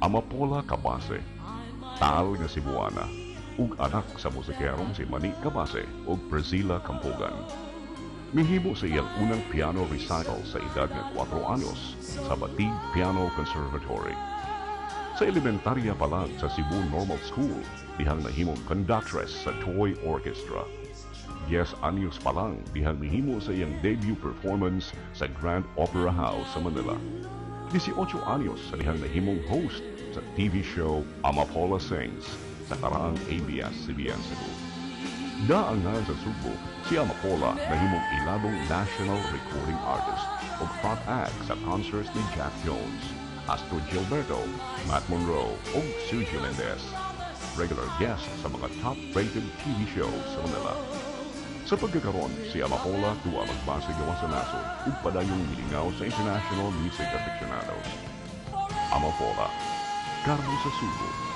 Amapola Cabase, tal nga Cebuana, ug anak sa musikerong si Manny Cabase ug Priscilla Campogan. Mihimo sa iyang unang piano recital sa edad nga 4 anyos sa Batig Piano Conservatory. Sa elementarya pa lang sa Cebu Normal School, dihang nahimong conductress sa Toy Orchestra. 10 anyos pa lang dihang mihimo sa iyang debut performance sa Grand Opera House sa Manila. 18 anyos sa dihang nahimong host sa TV show Amapola Sings sa karaang ABS-CBN Cebu. Daangan sa Subo, si Amapola nahimong ilabong national recording artist o front act sa concerts ni Jack Jones, Astro Gilberto, Matt Monroe o Sergio Mendez. Regular guest sa mga top-rated TV shows sa Manila. Sa pagkakaroon, si Amapola tuwa magbase gawa sa nasod ug padayong milingaw sa international music aficionados. Amapola, Carlo sa Subo.